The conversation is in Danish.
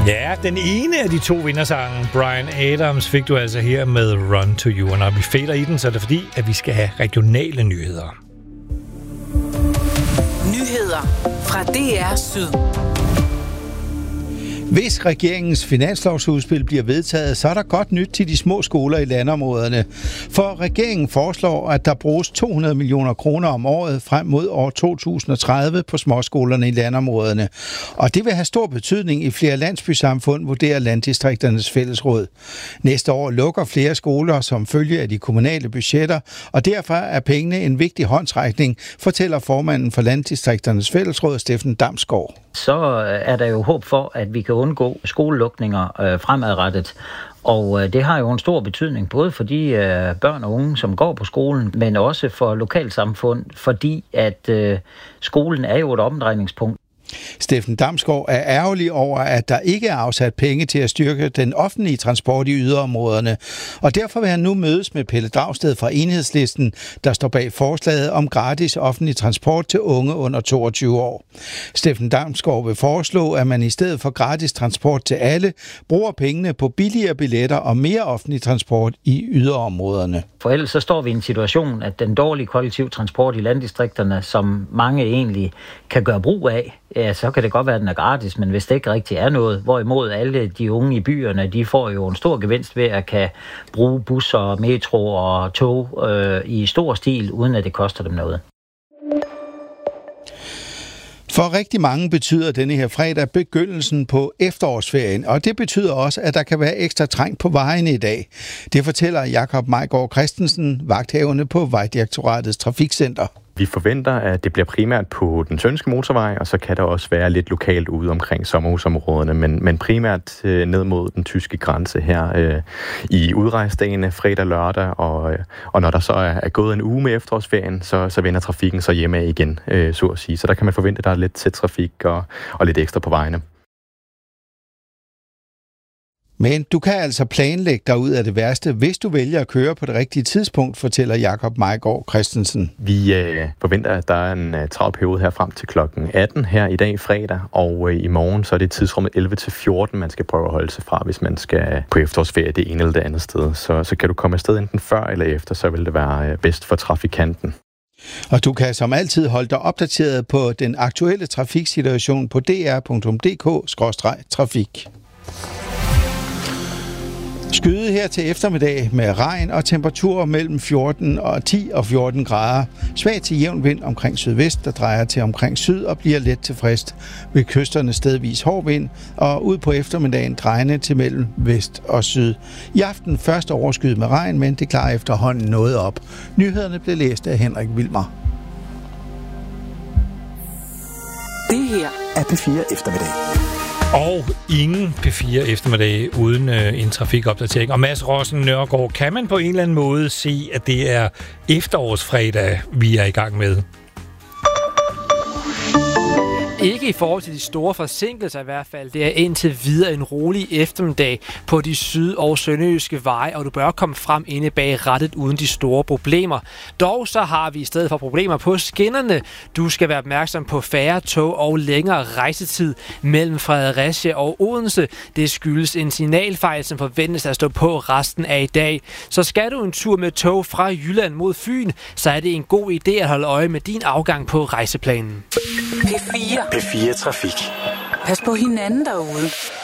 Ja, den ene af de to vindersange, Bryan Adams, fik du altså her med Run to You. Og når vi fader i den, så er det fordi, at vi skal have regionale nyheder. Nyheder fra DR Syd. Hvis regeringens finanslovsudspil bliver vedtaget, så er der godt nyt til de små skoler i landområderne. For regeringen foreslår, at der bruges 200 millioner kroner om året frem mod år 2030 på småskolerne i landområderne. Og det vil have stor betydning i flere landsbysamfund, vurderer Landdistrikternes Fællesråd. Næste år lukker flere skoler som følge af de kommunale budgetter, og derfor er pengene en vigtig håndsrækning, fortæller formanden for Landdistrikternes Fællesråd, Steffen Damsgaard. Så er der jo håb for, at vi kan undgå skolelukninger fremadrettet. Og det har jo en stor betydning, både for de børn og unge, som går på skolen, men også for lokalsamfund, fordi at skolen er jo et omdrejningspunkt. Steffen Damsgaard er ærgerlig over, at der ikke er afsat penge til at styrke den offentlige transport i yderområderne, og derfor vil han nu mødes med Pelle Dragsted fra Enhedslisten, der står bag forslaget om gratis offentlig transport til unge under 22 år. Steffen Damsgaard vil foreslå, at man i stedet for gratis transport til alle, bruger pengene på billigere billetter og mere offentlig transport i yderområderne. For ellers så står vi i en situation, at den dårlige kollektiv transport i landdistrikterne, som mange egentlig kan gøre brug af, ja, så kan det godt være, at den er gratis, men hvis det ikke rigtig er noget, hvorimod alle de unge i byerne, de får jo en stor gevinst ved at kan bruge busser, metro og tog i stor stil, uden at det koster dem noget. For rigtig mange betyder denne her fredag begyndelsen på efterårsferien, og det betyder også, at der kan være ekstra trængt på vejene i dag. Det fortæller Jakob Mejgaard Christensen, vagthavende på Vejdirektoratets Trafikcenter. Vi forventer, at det bliver primært på den Sønderjyske motorvej, og så kan der også være lidt lokalt ude omkring sommerhusområderne, men primært ned mod den tyske grænse her i udrejsdagene fredag og lørdag, og når der så er gået en uge med efterårsferien, så vender trafikken så hjemme igen, så at sige. Så der kan man forvente, at der er lidt tæt trafik og lidt ekstra på vejene. Men du kan altså planlægge dig ud af det værste, hvis du vælger at køre på det rigtige tidspunkt, fortæller Jakob Mejgaard Christensen. Vi forventer, at der er en travl periode her frem til klokken 18 her i dag fredag, og i morgen så er det tidsrummet 11-14, man skal prøve at holde sig fra, hvis man skal på efterårsferie det ene eller det andet sted. Så kan du komme afsted enten før eller efter, så vil det være bedst for trafikanten. Og du kan som altid holde dig opdateret på den aktuelle trafiksituation på dr.dk/trafik. Skyde her til eftermiddag med regn og temperaturer mellem 10 og 14 grader. Svag til jævn vind omkring sydvest, der drejer til omkring syd og bliver let til frist. Ved kysterne stedvis hård vind, og ud på eftermiddagen drejende til mellem vest og syd. I aften først overskyet med regn, men det klarer efterhånden noget op. Nyhederne blev læst af Henrik Wilmer. Det her er P4 Eftermiddag. Og ingen P4 eftermiddag uden en trafikopdatering. Og Mads Rossen Nørgaard, kan man på en eller anden måde se, at det er efterårsfredag, vi er i gang med? Ikke i forhold til de store forsinkelser i hvert fald. Det er indtil videre en rolig eftermiddag på de syd- og sønderjyske veje, og du bør komme frem inde bag rattet uden de store problemer. Dog så har vi i stedet for problemer på skinnerne. Du skal være opmærksom på færre tog og længere rejsetid mellem Fredericia og Odense. Det skyldes en signalfejl, som forventes at stå på resten af i dag. Så skal du en tur med tog fra Jylland mod Fyn, så er det en god idé at holde øje med din afgang på rejseplanen. P4. P4 Trafik. Pas på hinanden derude.